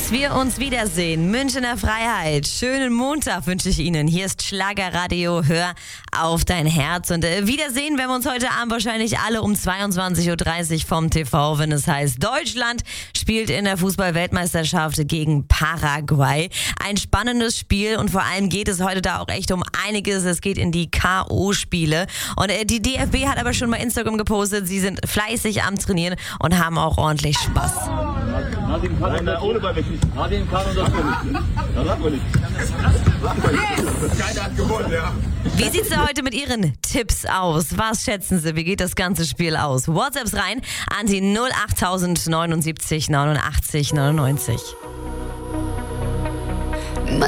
Bis wir uns wiedersehen. Münchener Freiheit. Schönen Montag wünsche ich Ihnen. Hier ist Schlagerradio. Hör auf dein Herz. Und wiedersehen werden wir uns heute Abend wahrscheinlich alle um 22.30 Uhr vom TV, wenn es heißt, Deutschland spielt in der Fußball-Weltmeisterschaft gegen Paraguay. Ein spannendes Spiel und vor allem geht es heute da auch echt um einiges. Es geht in die K.O.-Spiele. Und die DFB hat aber schon bei Instagram gepostet, sie sind fleißig am Trainieren und haben auch ordentlich Spaß. Nadine kann ohne bei mich nicht. Nadine kann und das nicht. Das sagt man nicht. Keiner hat gewonnen, ja. Wie sieht's da heute mit Ihren Tipps aus? Was schätzen Sie? Wie geht das ganze Spiel aus? WhatsApps rein an die 08079 89 99.